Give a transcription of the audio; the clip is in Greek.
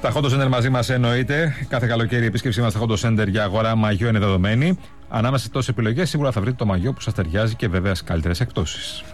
Τα Hot Center μαζί μας εννοείται. Κάθε καλοκαίρι η επίσκεψή μας στα Hot Center για αγορά μαγιό είναι δεδομένη. Ανάμεσα σε τόσες επιλογές σίγουρα θα βρείτε το μαγιό που σας ταιριάζει και βέβαια στις καλύτερες εκπτώσεις.